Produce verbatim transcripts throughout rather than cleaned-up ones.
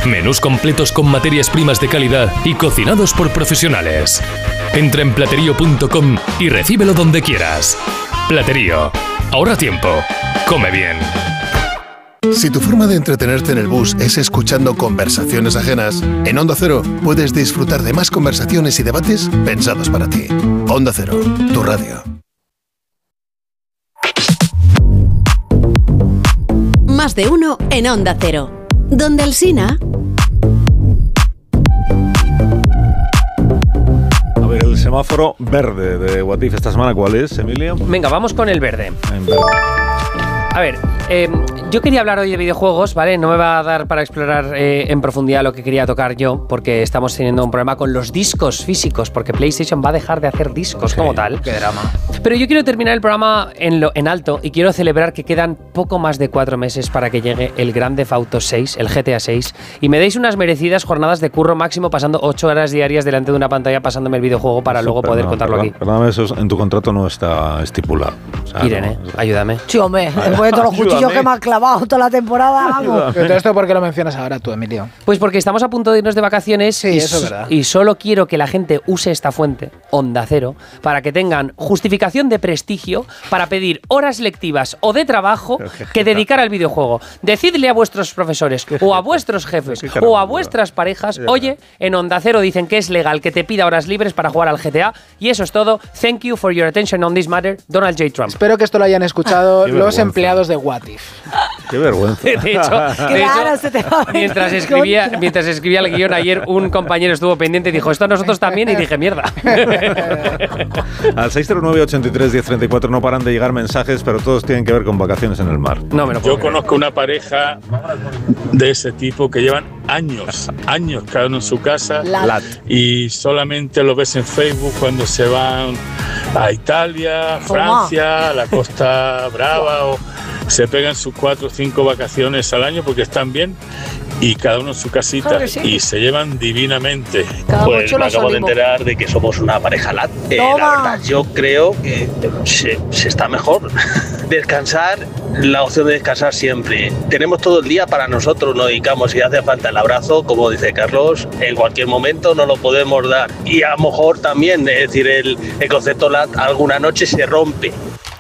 Menús completos con materias primas de calidad y cocinados por profesionales. Entra en platerío punto com y recíbelo donde quieras. Platerío. Ahorra tiempo. Come bien. Si tu forma de entretenerte en el bus es escuchando conversaciones ajenas, en Onda Cero puedes disfrutar de más conversaciones y debates pensados para ti. Onda Cero, tu radio. Más de uno en Onda Cero. Donde el Sina... A ver, el semáforo verde de What If esta semana, ¿cuál es, Emilio? Venga, vamos con el verde. En verde. A ver, eh, yo quería hablar hoy de videojuegos, ¿vale? No me va a dar para explorar eh, en profundidad lo que quería tocar yo, porque estamos teniendo un problema con los discos físicos, porque PlayStation va a dejar de hacer discos, okay, como tal. Qué drama. Pero yo quiero terminar el programa en, lo, en alto y quiero celebrar que quedan poco más de cuatro meses para que llegue el Grand Theft Auto seis, el G T A seis, y me deis unas merecidas jornadas de curro máximo pasando ocho horas diarias delante de una pantalla pasándome el videojuego para eso, luego poder no, contarlo perdón, aquí. Perdóname, eso en tu contrato no está estipulado. O sea, Irene, no, ayúdame. Sí, hombre, después de todos los cuchillos que me has clavado toda la temporada, vamos. Pero todo esto, ¿por qué lo mencionas ahora tú, Emilio? Pues porque estamos a punto de irnos de vacaciones, sí, y, eso es verdad. Y solo quiero que la gente use esta fuente, Onda Cero, para que tengan justificación de prestigio para pedir horas lectivas o de trabajo que dedicar al videojuego. Decidle a vuestros profesores o a vuestros jefes o a vuestras parejas, oye, en Onda Cero dicen que es legal que te pida horas libres para jugar al G T A, y eso es todo. Thank you for your attention on this matter, Donald J. Trump. Espero que esto lo hayan escuchado los vergüenza. empleados de What If. Qué vergüenza. De hecho, de Claro, hecho se te va a ver mientras, escribía, mientras escribía el guión ayer, un compañero estuvo pendiente y dijo, esto a nosotros también, y dije, mierda. Al seis cero nueve, ochenta y tres, diez treinta y cuatro no paran de llegar mensajes, pero todos tienen que ver con vacaciones en el mar. No me lo puedo Yo creer. conozco una pareja de ese tipo que llevan años, años cada uno en su casa, Lat. y solamente lo ves en Facebook cuando se van a Italia, Francia, a la Costa Brava, o se pegan sus cuatro o cinco vacaciones al año porque están bien, y cada uno en su casita, Claro que sí. y se llevan divinamente. Cada Pues mucho me los acabo de ánimos. enterar de que somos una pareja lat. Eh, Toma. la verdad, yo creo que se, se está mejor. Descansar, la opción de descansar siempre. Tenemos todo el día para nosotros, nos dedicamos. Si hace falta el abrazo, como dice Carlos, en cualquier momento nos lo podemos dar. Y a lo mejor también, es decir, el, el concepto lat alguna noche se rompe.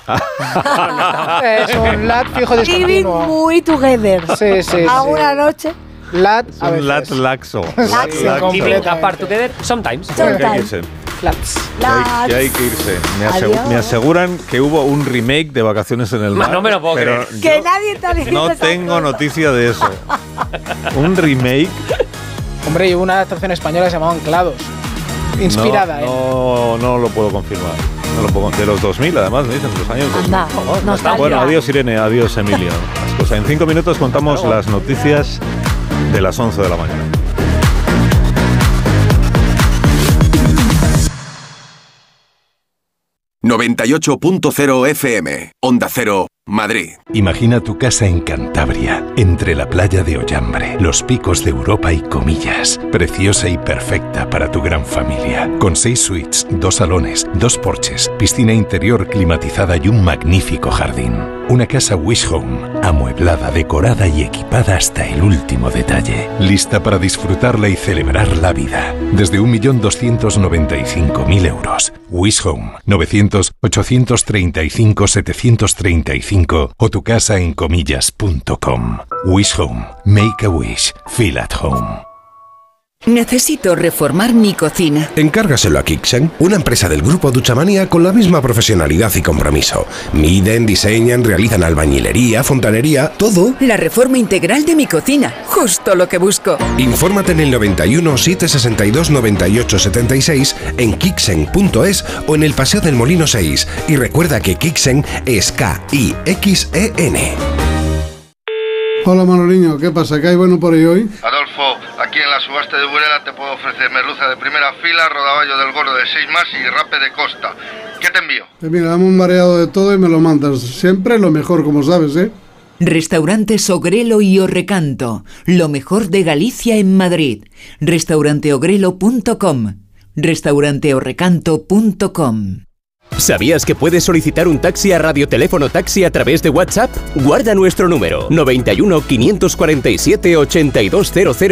Es un lat fijo Living discontinuo. muy together. Sí, sí, Alguna sí. noche. Lat Es a un veces. lat laxo. Laxo, Laxo. Living completamente. apart together, sometimes. Que hay que Sometimes. irse. Lats. Que hay, que hay que irse. Me, asegu- Adiós. me aseguran que hubo un remake de Vacaciones en el Mar. No me lo puedo pero creer. Que yo nadie está diciendo no esas tengo cosas. noticia de eso. Un remake. Hombre, y hubo una adaptación española que se llamaba Anclados. Inspirada, no, ¿eh? no, no lo puedo confirmar. No lo puedo, de los dos mil, además, me dicen, de los años dos mil. Anda, nostalgia. Bueno, adiós Irene, adiós Emilio. Las cosas. En cinco minutos contamos las noticias de las once de la mañana. noventa y ocho punto cero F M, Onda Cero, Madrid. Imagina tu casa en Cantabria, entre la playa de Ollambre, los picos de Europa y Comillas. Preciosa y perfecta para tu gran familia. Con seis suites, dos salones, dos porches, piscina interior climatizada y un magnífico jardín. Una casa Wish Home, amueblada, decorada y equipada hasta el último detalle. Lista para disfrutarla y celebrar la vida. Desde un millón doscientos noventa y cinco mil euros. Wish Home, novecientos, ochocientos treinta y cinco, setecientos treinta y cinco o tu casa en comillas punto com. Wish Home, make a wish, feel at home. Necesito reformar mi cocina. Encárgaselo a Kixen, una empresa del grupo Duchamania con la misma profesionalidad y compromiso. Miden, diseñan, realizan albañilería, fontanería, todo. La reforma integral de mi cocina, justo lo que busco. Infórmate en el noventa y uno, setecientos sesenta y dos, noventa y ocho setenta y seis, en kixen punto es o en el Paseo del Molino seis. Y recuerda que Kixen es K I X E N. Hola Manoliño, ¿qué pasa? ¿Qué hay bueno por ahí hoy? Adolfo, aquí en la subasta de Burela te puedo ofrecer merluza de primera fila, rodaballo del gordo de seis más y rape de costa. ¿Qué te envío? Pues mira, dame un mareado de todo y me lo mandas. Siempre lo mejor, como sabes, ¿eh? Restaurantes Ogrelo y Orrecanto, lo mejor de Galicia en Madrid. restaurante ogrelo punto com, restaurante orrecanto punto com. ¿Sabías que puedes solicitar un taxi a Radioteléfono Taxi a través de WhatsApp? Guarda nuestro número noventa y uno, quinientos cuarenta y siete, ochenta y dos cero cero